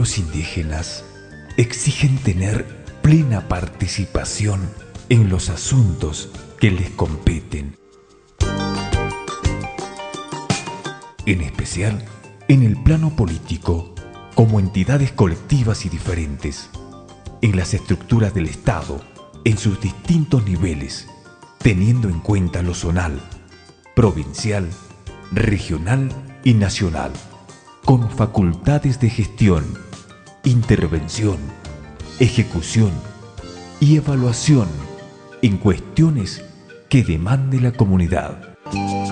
pueblos indígenas exigen tener plena participación en los asuntos que les competen, en especial en el plano político, como entidades colectivas y diferentes, en las estructuras del Estado, en sus distintos niveles, teniendo en cuenta lo zonal, provincial, regional y nacional, con facultades de gestión, intervención, ejecución y evaluación en cuestiones que demande la comunidad.